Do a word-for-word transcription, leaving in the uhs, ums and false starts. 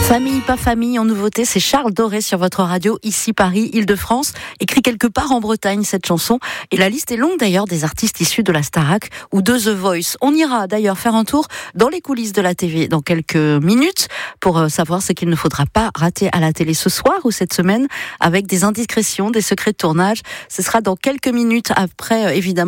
Famille, pas famille, en nouveauté, c'est Charles Doré sur votre radio, ici Paris, Île-de-France, écrit quelque part en Bretagne cette chanson, et la liste est longue d'ailleurs des artistes issus de la Starac ou de The Voice. On ira d'ailleurs faire un tour dans les coulisses de la T V dans quelques minutes pour savoir ce qu'il ne faudra pas rater à la télé ce soir ou cette semaine avec des indiscrétions, des secrets de tournage. Ce sera dans quelques minutes après, évidemment.